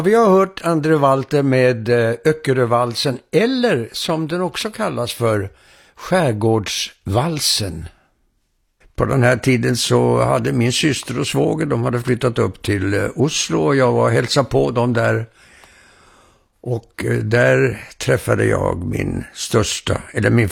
Vi har hört Andre Walter med Öckerövalsen, eller som den också kallas för, Skärgårdsvalsen. På den här tiden så hade min syster och svåger, de hade flyttat upp till Oslo och jag var och hälsade på dem där. Och där träffade jag min